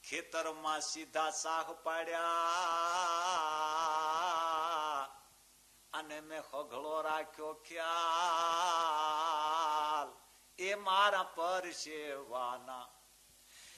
ખેતરમાં સીધા સાહ પાડ્યા અને મેં હગળો રાખ્યો ખ્યાલ એ મારા પરસેવાના